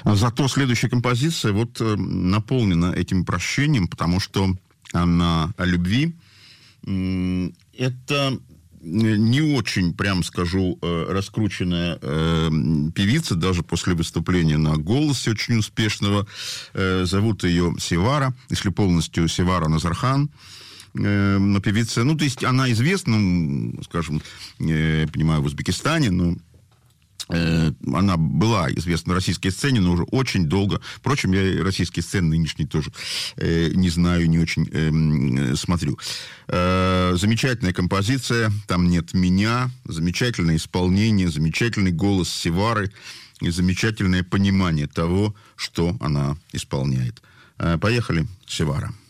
Зато следующая композиция вот наполнена этим прощением, потому что она о любви. Это не очень, прям скажу, раскрученная певица, даже после выступления на «Голосе» очень успешного. Зовут ее Севара, если полностью Севара Назархан. Но певица, ну, то есть она известна, скажем, понимаю, в Узбекистане, но она была известна на российской сцене, но уже очень долго. Впрочем, я российские сцены нынешние тоже не знаю, не очень смотрю. Замечательная композиция, там нет меня, замечательное исполнение, замечательный голос Севары и замечательное понимание того, что она исполняет. Поехали, Севара.